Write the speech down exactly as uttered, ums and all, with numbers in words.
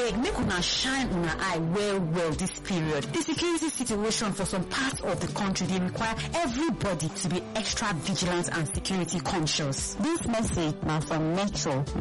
Abeg, make una shine una eye well well this period. The security situation for some parts of the country dey require everybody to be extra vigilant and security conscious. This message now from Metro